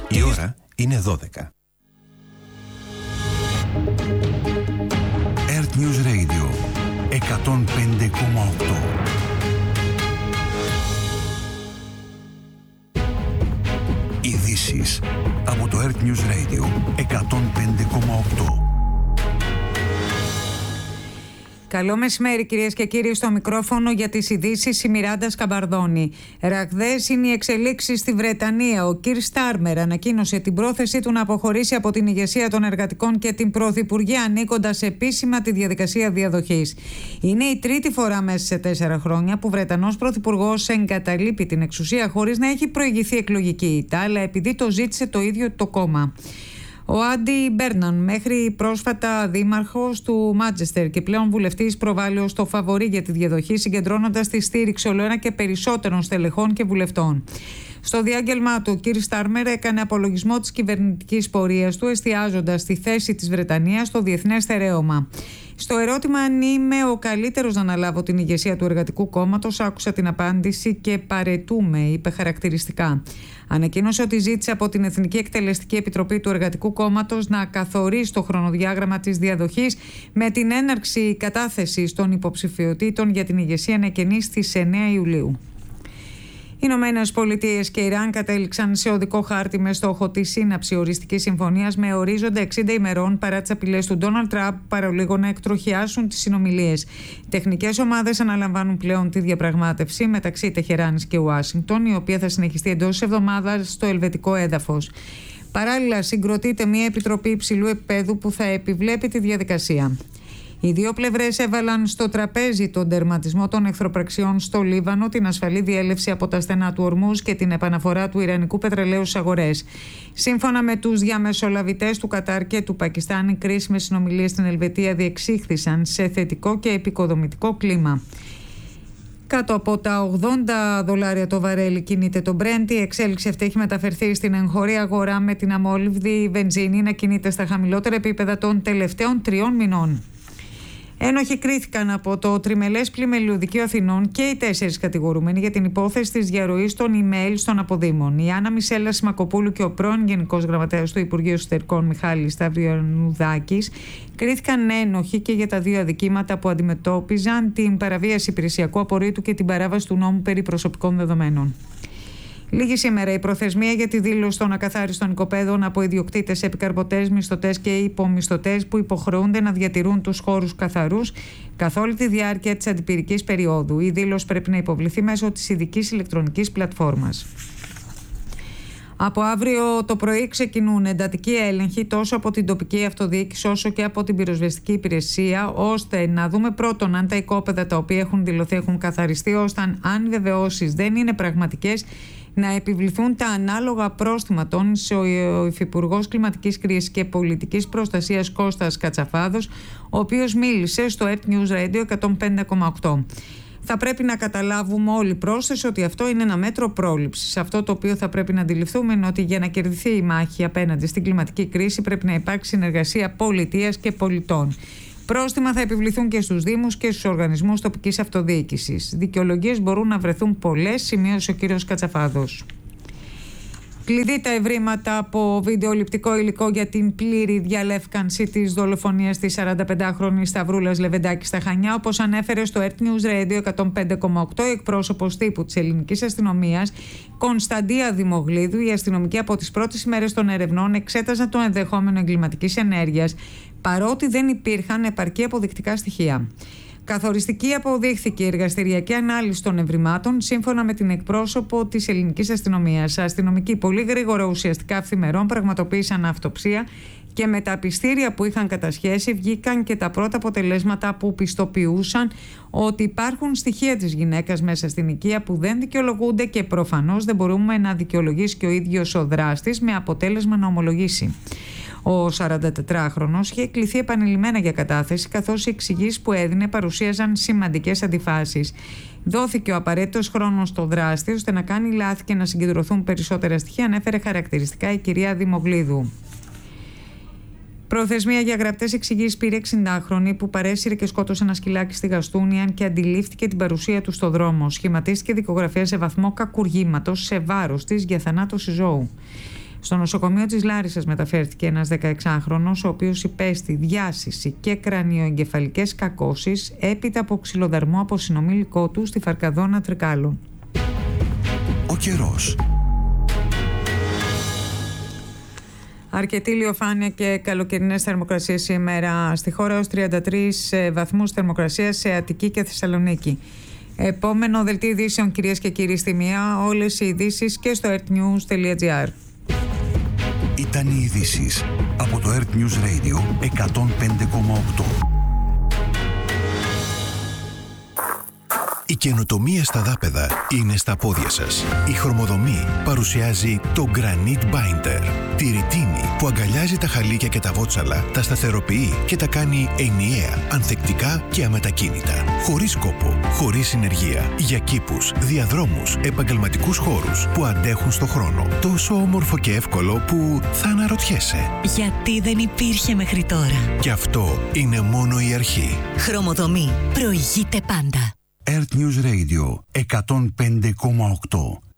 Η ώρα είναι 12. Earth News Radio 105,8. Ειδήσεις από το Earth News Radio 105,8. Καλό μεσημέρι, κυρίες και κύριοι, στο μικρόφωνο για τις ειδήσεις η Μιράντα Σκαμπαρδόνη. Ραγδαίες είναι οι εξελίξεις στη Βρετανία. Ο Κιρ Στάρμερ ανακοίνωσε την πρόθεσή του να αποχωρήσει από την ηγεσία των εργατικών και την Πρωθυπουργία, ανοίγοντας επίσημα τη διαδικασία διαδοχής. Είναι η τρίτη φορά μέσα σε 4 χρόνια που Βρετανός Πρωθυπουργός εγκαταλείπει την εξουσία χωρίς να έχει προηγηθεί εκλογική ήττα, αλλά επειδή το ζήτησε το ίδιο το κόμμα. Ο Άντι Μπέρναν, μέχρι πρόσφατα δήμαρχος του Μάντσεστερ και πλέον βουλευτής, προβάλλει ως το φαβορί για τη διαδοχή, συγκεντρώνοντας τη στήριξη ολοένα και περισσότερων στελεχών και βουλευτών. Στο διάγγελμά του, ο κ. Στάρμερ έκανε απολογισμό της κυβερνητικής πορείας του, εστιάζοντας στη θέση της Βρετανίας στο διεθνές στερέωμα. Στο ερώτημα αν είμαι ο καλύτερος να αναλάβω την ηγεσία του Εργατικού Κόμματος, άκουσα την απάντηση και παρετούμε, είπε χαρακτηριστικά. Ανακοίνωσε ότι ζήτησε από την Εθνική Εκτελεστική Επιτροπή του Εργατικού Κόμματος να καθορίσει το χρονοδιάγραμμα της διαδοχής, με την έναρξη κατάθεσης των υποψηφιωτήτων για την ηγεσία να εκκινεί στις 9 Ιουλίου. Οι Ηνωμένες Πολιτείες και Ιράν κατέληξαν σε οδικό χάρτη με στόχο τη σύναψη οριστικής συμφωνίας με ορίζοντα 60 ημερών, παρά τις απειλές του Ντόναλντ Τραμπ παρολίγο να εκτροχιάσουν τις συνομιλίες. Οι τεχνικές ομάδες αναλαμβάνουν πλέον τη διαπραγμάτευση μεταξύ Τεχεράνης και Ουάσιγκτον, η οποία θα συνεχιστεί εντός εβδομάδας στο ελβετικό έδαφος. Παράλληλα, συγκροτείται μια επιτροπή υψηλού επίπεδου που θα επιβλέπει τη διαδικασία. Οι δύο πλευρές έβαλαν στο τραπέζι τον τερματισμό των εχθροπραξιών στο Λίβανο, την ασφαλή διέλευση από τα στενά του Ορμούζ και την επαναφορά του ιρανικού πετρελαίου στις αγορές. Σύμφωνα με τους διαμεσολαβητές του Κατάρ και του Πακιστάν, οι κρίσιμες συνομιλίες στην Ελβετία διεξήχθησαν σε θετικό και επικοδομητικό κλίμα. Κάτω από τα $80 το βαρέλι κινείται το Brent. Η εξέλιξη αυτή έχει μεταφερθεί στην εγχώρια αγορά, με την αμόλυβδη βενζίνη να κινείται στα χαμηλότερα επίπεδα των τελευταίων 3 μηνών. Ένοχοι κρίθηκαν από το Τριμελές Πλημελιωδικείο Δικαίου Αθηνών και οι 4 κατηγορούμενοι για την υπόθεση της διαρροής των email των αποδήμων. Η Άννα Μισέλα Σιμακοπούλου και ο πρώην Γενικός Γραμματέας του Υπουργείου Εσωτερικών Μιχάλης Σταυριανουδάκης κρίθηκαν ένοχοι και για τα 2 αδικήματα που αντιμετώπιζαν: την παραβίαση υπηρεσιακού απορρίτου και την παράβαση του νόμου περί προσωπικών δεδομένων. Λίγη σήμερα η προθεσμία για τη δήλωση των ακαθάριστων οικοπαίδων από ιδιοκτήτες, επικαρπωτές, μισθωτές και υπομισθωτές που υποχρεούνται να διατηρούν τους χώρους καθαρούς καθ' όλη τη διάρκεια της αντιπυρικής περίοδου. Η δήλωση πρέπει να υποβληθεί μέσω της ειδικής ηλεκτρονικής πλατφόρμας. Από αύριο το πρωί ξεκινούν εντατικοί έλεγχοι τόσο από την τοπική αυτοδιοίκηση όσο και από την πυροσβεστική υπηρεσία, ώστε να δούμε πρώτον αν τα οικόπεδα τα οποία έχουν δηλωθεί έχουν καθαριστεί, ώστε αν οι βεβαιώσεις δεν είναι πραγματικές, να επιβληθούν τα ανάλογα πρόστιμα, τόνισε ο Υφυπουργός Κλιματικής Κρίσης και Πολιτικής Προστασίας Κώστας Κατσαφάδος, ο οποίος μίλησε στο Earth News Radio 105,8. Θα πρέπει να καταλάβουμε όλοι πρόσθεση ότι αυτό είναι ένα μέτρο πρόληψης. Αυτό το οποίο θα πρέπει να αντιληφθούμε είναι ότι για να κερδιθεί η μάχη απέναντι στην κλιματική κρίση πρέπει να υπάρξει συνεργασία πολιτείας και πολιτών. Πρόστιμα θα επιβληθούν και στους Δήμους και στους οργανισμούς τοπικής αυτοδιοίκησης. Δικαιολογίες μπορούν να βρεθούν πολλές, σημείωσε ο κ. Κατσαφάδος. Κλειδί τα ευρήματα από βιντεοληπτικό υλικό για την πλήρη διαλεύκανση της δολοφονίας της 45χρονης Σταυρούλας Λεβεντάκη στα Χανιά, όπως ανέφερε στο Earth News Radio 105,8 εκπρόσωπος τύπου της ελληνικής αστυνομίας, Κωνσταντία Δημογλίδου. Οι αστυνομικοί από τις πρώτες ημέρες των ερευνών εξέταζαν το ενδεχόμενο εγκληματικής ενέργειας, παρότι δεν υπήρχαν επαρκή αποδεικτικά στοιχεία. Καθοριστική αποδείχθηκε η εργαστηριακή ανάλυση των ευρημάτων, σύμφωνα με την εκπρόσωπο της ελληνικής αστυνομίας. Αστυνομικοί πολύ γρήγορα, ουσιαστικά αυθημερών, πραγματοποίησαν αυτοψία και με τα πιστήρια που είχαν κατασχέσει βγήκαν και τα πρώτα αποτελέσματα που πιστοποιούσαν ότι υπάρχουν στοιχεία της γυναίκας μέσα στην οικία που δεν δικαιολογούνται και προφανώς δεν μπορούμε να δικαιολογήσει και ο ίδιος ο δράστης, με αποτέλεσμα να ομολογήσει. Ο 44χρονος είχε κληθεί επανειλημμένα για κατάθεση, καθώς οι εξηγήσεις που έδινε παρουσίαζαν σημαντικές αντιφάσεις. Δόθηκε ο απαραίτητος χρόνος στο δράστη ώστε να κάνει λάθη και να συγκεντρωθούν περισσότερα στοιχεία, ανέφερε χαρακτηριστικά η κυρία Δημογλίδου. Προθεσμία για γραπτές εξηγήσεις πήρε 60χρονη που παρέσυρε και σκότωσε ένα σκυλάκι στη Γαστούνη, αν και αντιλήφθηκε την παρουσία του στο δρόμο. Σχηματίστηκε δικογραφία σε βαθμό κακουργήματος σε βάρος της για θανάτωση ζώου. Στο νοσοκομείο της Λάρισσας μεταφέρθηκε ένας 16χρονος, ο οποίος υπέστη διάσηση και κρανιοεγκεφαλικές κακώσεις έπειτα από ξυλοδαρμό από συνομήλικό του στη Φαρκαδόνα Τρικάλων. Ο καιρός. Αρκετή ηλιοφάνεια και καλοκαιρινές θερμοκρασίες σήμερα στη χώρα, ως 33 βαθμούς θερμοκρασίας σε Αττική και Θεσσαλονίκη. Επόμενο δελτίο ειδήσεων, κυρίες και κύριοι, στη μία. Όλες οι ειδήσεις και στο earthnews.gr. Ήταν οι ειδήσεις από το Earth News Radio 105,8. Η καινοτομία στα δάπεδα είναι στα πόδια σας. Η Χρωμοδομή παρουσιάζει το Granite Binder. Τη ρητίνη που αγκαλιάζει τα χαλίκια και τα βότσαλα, τα σταθεροποιεί και τα κάνει ενιαία, ανθεκτικά και αμετακίνητα. Χωρίς κόπο, χωρίς συνεργεία. Για κήπους, διαδρόμους, επαγγελματικούς χώρους που αντέχουν στο χρόνο. Τόσο όμορφο και εύκολο που θα αναρωτιέσαι. Γιατί δεν υπήρχε μέχρι τώρα. Και αυτό είναι μόνο η αρχή. Χρωμοδομή. Προηγείται πάντα. Earth News Radio 105,8.